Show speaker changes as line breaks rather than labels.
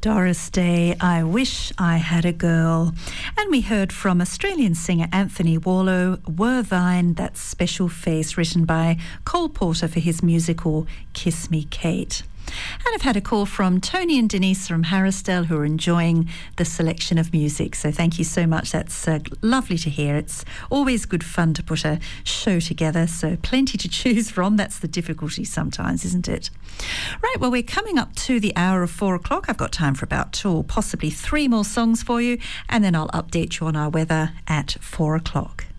Doris Day, I Wish I Had a Girl. And we heard from Australian singer Anthony Warlow, Were Thine That Special Face, written by Cole Porter for his musical Kiss Me Kate. And I've had a call from Tony and Denise from Harrisdale who are enjoying the selection of music. So thank you so much. That's lovely to hear. It's always good fun to put a show together. So plenty to choose from. That's the difficulty sometimes, isn't it? Right, well, we're coming up to the hour of 4 o'clock. I've got time for about 2 or possibly 3 more songs for you. And then I'll update you on our weather at 4 o'clock.